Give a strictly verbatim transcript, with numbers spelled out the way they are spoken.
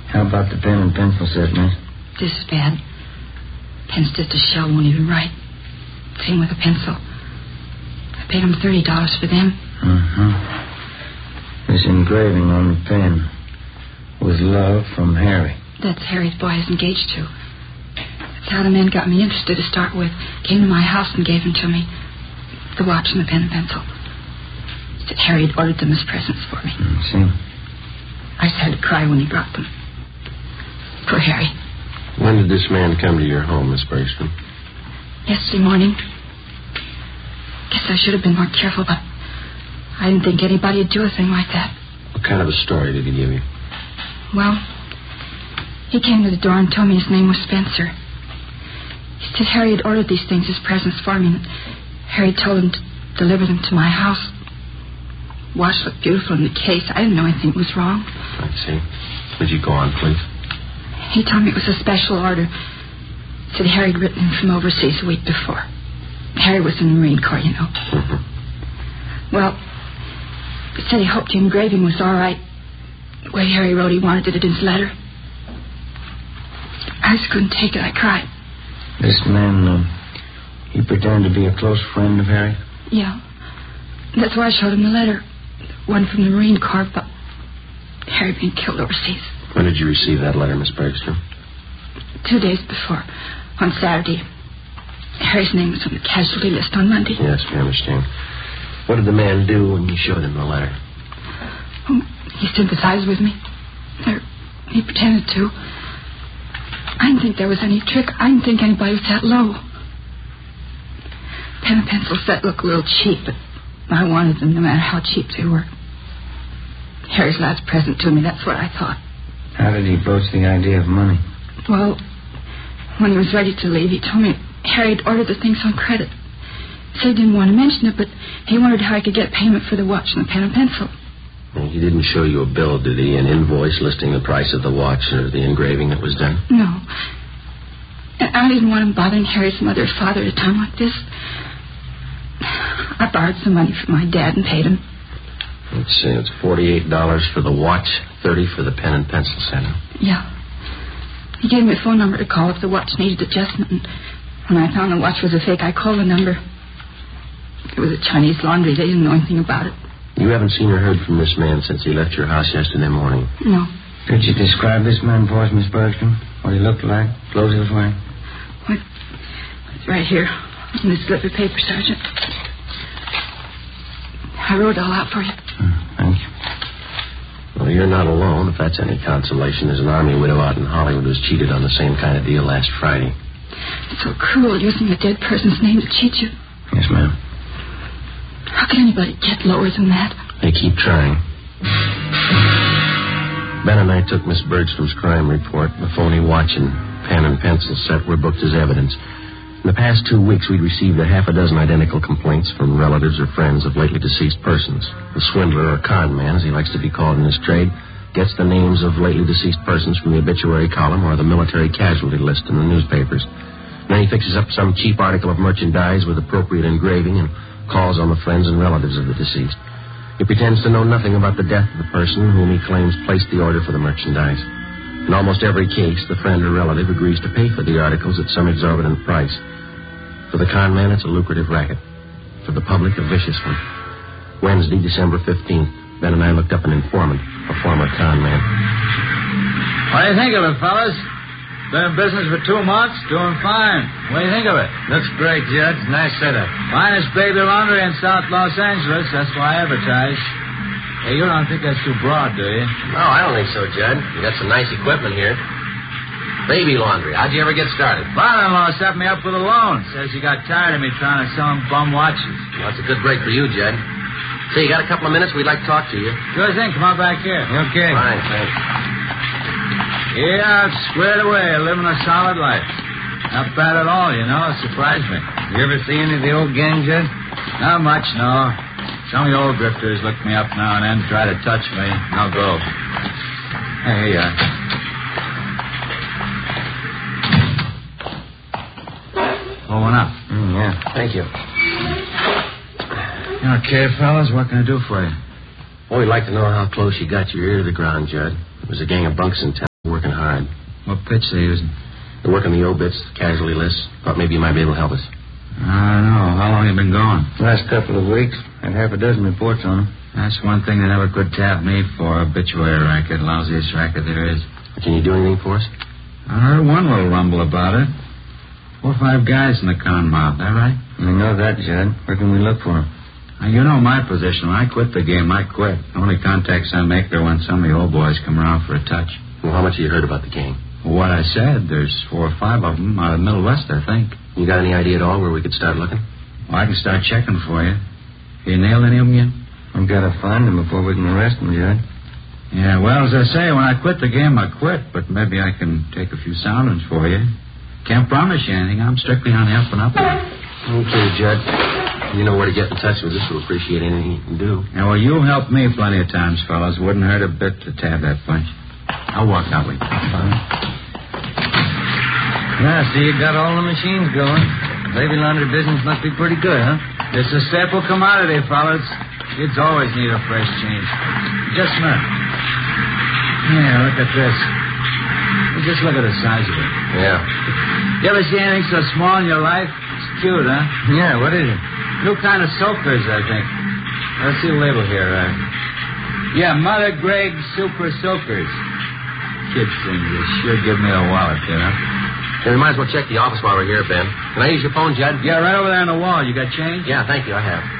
How about the pen and pencil set, miss? This is bad. Pen's just a shell, won't even write. Same with a pencil. I paid him thirty dollars for them. Uh-huh. This engraving on the pen was love from Harry. That's Harry's boy I was engaged to. That's how the man got me interested to start with. Came to my house and gave them to me. The watch and the pen and pencil. Said Harry had ordered them as presents for me. Mm, see? I just had to cry when he brought them. Poor Harry. When did this man come to your home, Miss Bergstrom? Yesterday morning. Guess I should have been more careful, but I didn't think anybody would do a thing like that. What kind of a story did he give you? Well, he came to the door and told me his name was Spencer. He said Harry had ordered these things as presents for me, and Harry told him to deliver them to my house. Watch looked beautiful in the case. I didn't know anything was wrong. I see. Would you go on, please? He told me it was a special order. Said Harry had written him from overseas a week before. Harry was in the Marine Corps, you know. Mm-hmm. Well, he said he hoped the engraving was all right. The way Harry wrote he wanted it in his letter. I just couldn't take it. I cried. This man, uh, he pretended to be a close friend of Harry? Yeah. That's why I showed him the letter. One from the Marine Corps about Harry being killed overseas. When did you receive that letter, Miss Bergstrom? Two days before. On Saturday. Harry's name was on the casualty list on Monday. Yes, we understand. What did the man do when you showed him the letter? Oh, he sympathized with me. Or he pretended to. I didn't think there was any trick. I didn't think anybody was that low. Pen and pencil set looked a little cheap, but I wanted them no matter how cheap they were. Harry's last present to me, that's what I thought. How did he broach the idea of money? Well, when he was ready to leave, he told me Harry had ordered the things on credit. Said he didn't want to mention it, but he wondered how I could get payment for the watch and the pen and pencil. Well, he didn't show you a bill, did he? An invoice listing the price of the watch or the engraving that was done? No. And I didn't want him bothering Harry's mother or father at a time like this. I borrowed some money from my dad and paid him. Let's see, it's forty-eight dollars for the watch, thirty dollars for the pen and pencil set. Yeah. He gave me a phone number to call if the watch needed adjustment. And when I found the watch was a fake, I called the number. It was a Chinese laundry. They didn't know anything about it. You haven't seen or heard from this man since he left your house yesterday morning? No. Could you describe this man for us, Miss Bergstrom? What he looked like, clothes he was wearing? What? It's right here in this slip of paper, Sergeant. I wrote it all out for you. Oh, thank you. Well, you're not alone, if that's any consolation. There's an army widow out in Hollywood who was cheated on the same kind of deal last Friday. It's so cruel using a dead person's name to cheat you. Yes, ma'am. How can anybody get lower than that? They keep trying. Ben and I took Miss Bergstrom's crime report. The phony watch and pen and pencil set were booked as evidence. In the past two weeks, we'd received a half a dozen identical complaints from relatives or friends of lately deceased persons. The swindler, or con man, as he likes to be called in his trade, gets the names of lately deceased persons from the obituary column or the military casualty list in the newspapers. Then he fixes up some cheap article of merchandise with appropriate engraving and calls on the friends and relatives of the deceased. He pretends to know nothing about the death of the person whom he claims placed the order for the merchandise. In almost every case, the friend or relative agrees to pay for the articles at some exorbitant price. For the con man, it's a lucrative racket. For the public, a vicious one. Wednesday, December fifteenth, Ben and I looked up an informant, a former con man. What do you think of it, fellas? Been in business for two months, doing fine. What do you think of it? Looks great, Judge. Nice setup. Finest baby laundry in South Los Angeles. That's why I advertise. Hey, you don't think that's too broad, do you? No, I don't think so, Judge. You got some nice equipment here. Baby laundry. How'd you ever get started? Father-in-law set me up with a loan. Says he got tired of me trying to sell him bum watches. Well, that's a good break for you, Judge. Say, you got a couple of minutes? We'd like to talk to you. Sure thing. Come on back here. Okay. Fine, thanks. Yeah, squared away, living a solid life. Not bad at all, you know. It surprised me. You ever see any of the old gang, Judge? Not much, no. Some of the old grifters look me up now and then, try to touch me. I'll go. Hey, here you are. Pull one up. Mm, yeah. Thank you. Okay, fellas, what can I do for you? Well, we'd like to know how close you got your ear to the ground, Judd. There was a gang of bunks in town. Working hard. What pitch they using? They're working the obits, casualty lists. Thought maybe you might be able to help us. I don't know. How long you been going? Last couple of weeks. Had half a dozen reports on them. That's one thing they never could tap me for. Obituary racket. Lousiest racket there is. Can you do anything for us? I heard one little rumble about it. Four or five guys in the con mob. That right? We know that, Judd. Where can we look for them? Now, you know my position. When I quit the game, I quit. The only contacts I make are when some of the old boys come around for a touch. Well, how much have you heard about the gang? Well, what I said, there's four or five of them out of the Middle West, I think. You got any idea at all where we could start looking? Well, I can start checking for you. You nailed any of them yet? We've got to find them before we can arrest them, Judd. Yeah, well, as I say, when I quit the game, I quit. But maybe I can take a few soundings for you. Can't promise you anything. I'm strictly on the up and up. Okay, Judd. You know where to get in touch with us. We'll appreciate anything you can do. Yeah, well, you've helped me plenty of times, fellas. Wouldn't hurt a bit to tab that bunch. I'll walk that way. Yeah, see, you got all the machines going. Baby laundry business must be pretty good, huh? It's a staple commodity, fellas. Kids always need a fresh change. Just a minute. Yeah, look at this. Just look at the size of it. Yeah. You ever see anything so small in your life? It's cute, huh? Yeah, what is it? New kind of soakers, I think. Let's see the label here. Uh, yeah, Mother Greg Super Soakers. Kids things, they sure give me a wallet, you know? Hey, we might as well check the office while we're here, Ben. Can I use your phone, Judd? Yeah, right over there on the wall. You got change? Yeah, thank you. I have.